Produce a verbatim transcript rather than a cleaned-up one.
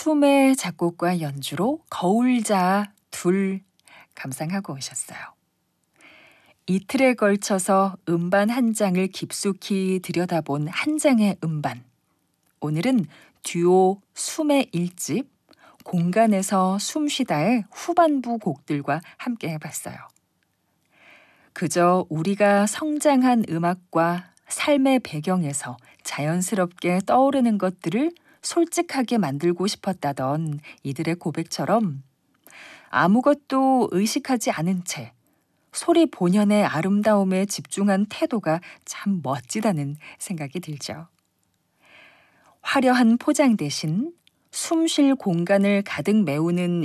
숨의 작곡과 연주로 거울자 둘 감상하고 오셨어요. 이틀에 걸쳐서 음반 한 장을 깊숙이 들여다본 한 장의 음반. 오늘은 듀오 숨의 일집 공간에서 숨쉬다의 후반부 곡들과 함께 해봤어요. 그저 우리가 성장한 음악과 삶의 배경에서 자연스럽게 떠오르는 것들을 솔직하게 만들고 싶었다던 이들의 고백처럼 아무것도 의식하지 않은 채 소리 본연의 아름다움에 집중한 태도가 참 멋지다는 생각이 들죠. 화려한 포장 대신 숨 쉴 공간을 가득 메우는